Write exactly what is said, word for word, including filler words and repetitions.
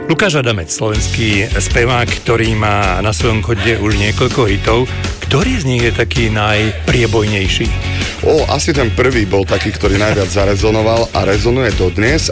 Lukáš Adamec, slovenský spevák, ktorý má na svojom konte už niekoľko hitov. Ktorý z nich je taký najpriebojnejší? O, asi ten prvý bol taký, ktorý najviac zarezonoval a rezonuje dodnes